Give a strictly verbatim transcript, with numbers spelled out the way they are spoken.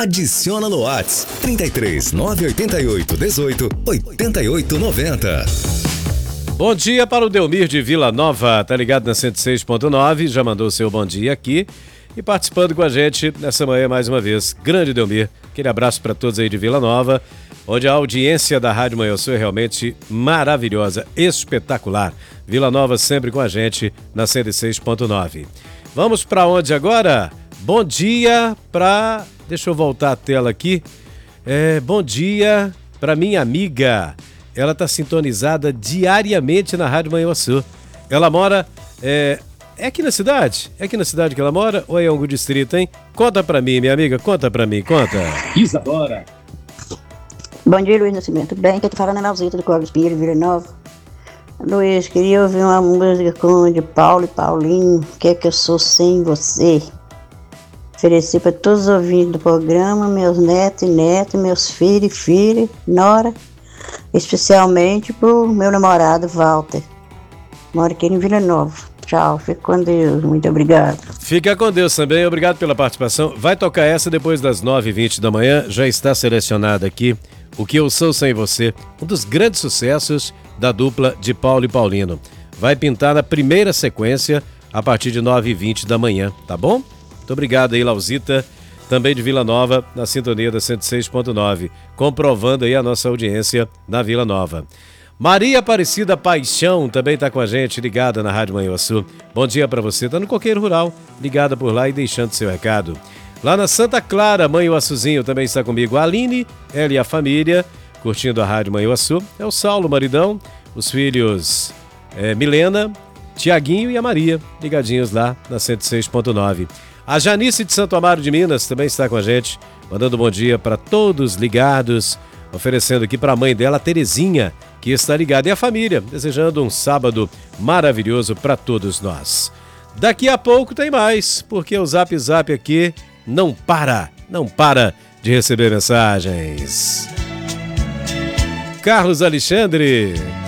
Adiciona no WhatsApp trinta e três, nove oito oito, dezoito, oitenta e oito noventa. Bom dia para o Delmir de Vila Nova, tá ligado na cento e seis ponto nove, já mandou seu bom dia aqui e participando com a gente nessa manhã mais uma vez. Grande Delmir, aquele abraço para todos aí de Vila Nova, onde a audiência da Rádio Manhã Sul é realmente maravilhosa, espetacular. Vila Nova sempre com a gente na cento e seis ponto nove. Vamos para onde agora? Bom dia para... Deixa eu voltar a tela aqui. É, bom dia para minha amiga. Ela está sintonizada diariamente na Rádio Manhã Sul. Ela mora... É, é aqui na cidade? É aqui na cidade que ela mora ou é em algum distrito, hein? Conta para mim, minha amiga. Conta para mim, conta. Isadora. Bom dia, Luiz Nascimento. Bem, que eu tô falando na Lausita do Clóvis Pinheiro, Vila Nova. Luiz, queria ouvir uma música com de Paulo e Paulinho. O que é que eu sou sem você? Oferecer para todos os ouvintes do programa, meus netos e netas, meus filhos e filhas, nora, especialmente pro meu namorado, Walter. Moro aqui em Vila Nova. Tchau, fique com Deus. Muito obrigado. Fica com Deus também. Obrigado pela participação. Vai tocar essa depois das nove e vinte da manhã. Já está selecionada aqui O Que Eu Sou Sem Você, um dos grandes sucessos da dupla de Paulo e Paulino. Vai pintar na primeira sequência a partir de nove e vinte da manhã, tá bom? Muito obrigado aí, Lausita, também de Vila Nova, na sintonia da cento e seis ponto nove, comprovando aí a nossa audiência na Vila Nova. Maria Aparecida Paixão também está com a gente, ligada na Rádio Manhã Sul. Bom dia para você, tá no Coqueiro Rural, ligada por lá e deixando seu recado. Lá na Santa Clara, Mãe Açuzinho também está comigo. A Aline, ela e a família, curtindo a Rádio Manhã Sul. É o Saulo, maridão, os filhos é, Milena, Tiaguinho e a Maria, ligadinhos lá na cento e seis ponto nove. A Janice de Santo Amaro de Minas também está com a gente, mandando um bom dia para todos ligados, oferecendo aqui para a mãe dela, a Terezinha, que está ligada, e a família, desejando um sábado maravilhoso para todos nós. Daqui a pouco tem mais, porque o Zap Zap aqui não para, não para de receber mensagens. Carlos Alexandre.